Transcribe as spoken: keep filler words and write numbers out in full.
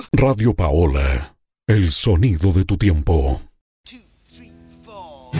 Radio Paola, el sonido de tu tiempo. Two, three, four.